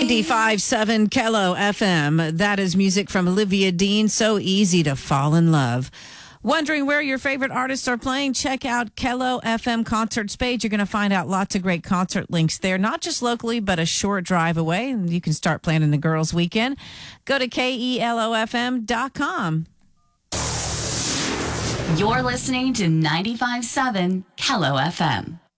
95.7 Kello FM. That is music from Olivia Dean. So easy to fall in love. Wondering where your favorite artists are playing? Check out Kello FM concerts page. You're going to find out lots of great concert links there, not just locally, but a short drive away. And you can start planning the girls' weekend. Go to KELOFM.com. You're listening to 95.7 Kello FM.